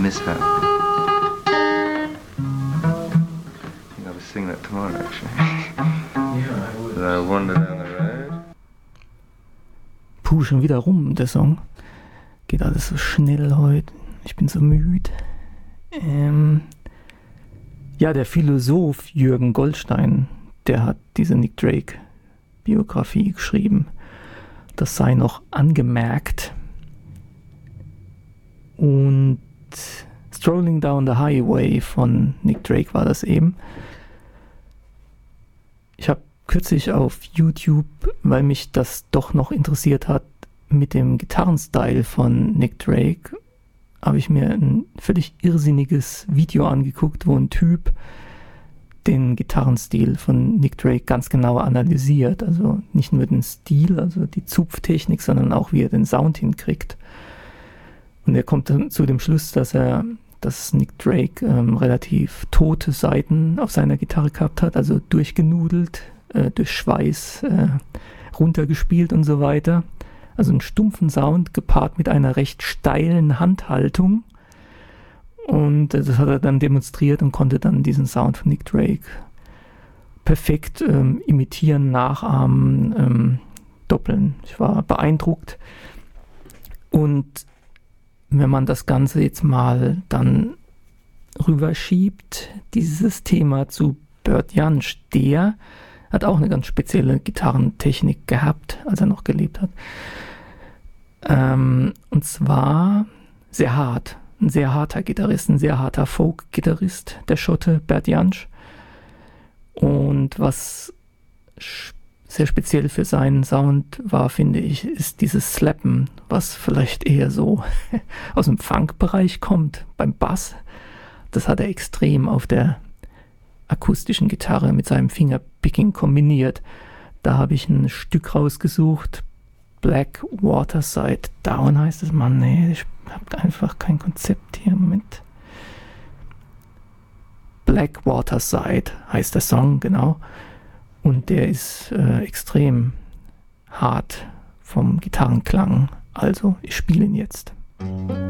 mishap. I think I'll be singing that tomorrow, actually. Yeah, I would. I wander down the road. Puh, schon wieder rum, der Song. Geht alles so schnell heute. Ich bin so müde. Ja, der Philosoph Jürgen Goldstein, der hat diese Nick Drake-Biografie geschrieben. Das sei noch angemerkt. Und Strolling Down the Highway von Nick Drake war das eben. Ich habe kürzlich auf YouTube, weil mich das doch noch interessiert hat, mit dem Gitarrenstyle von Nick Drake, habe ich mir ein völlig irrsinniges Video angeguckt, wo ein Typ den Gitarrenstil von Nick Drake ganz genau analysiert. Also nicht nur den Stil, also die Zupftechnik, sondern auch wie er den Sound hinkriegt. Und er kommt dann zu dem Schluss, dass Nick Drake relativ tote Saiten auf seiner Gitarre gehabt hat, also durchgenudelt, durch Schweiß runtergespielt und so weiter. Also einen stumpfen Sound gepaart mit einer recht steilen Handhaltung. Und das hat er dann demonstriert und konnte dann diesen Sound von Nick Drake perfekt imitieren, nachahmen, doppeln. Ich war beeindruckt. Und wenn man das Ganze jetzt mal dann rüberschiebt, dieses Thema zu Bert Jansch, der hat auch eine ganz spezielle Gitarrentechnik gehabt, als er noch gelebt hat. Und zwar sehr hart. Ein sehr harter Gitarrist, ein sehr harter Folk-Gitarrist, der Schotte Bert Jansch. Und was sehr speziell für seinen Sound war, finde ich, ist dieses Slappen, was vielleicht eher so aus dem Funk-Bereich kommt, beim Bass. Das hat er extrem auf der akustischen Gitarre mit seinem Fingerpicking kombiniert. Da habe ich ein Stück rausgesucht, Black Waterside Down heißt es. Mann, nee, ich habe einfach kein Konzept hier. Moment. Black Waterside heißt der Song, genau. Und der ist extrem hart vom Gitarrenklang. Also, ich spiele ihn jetzt.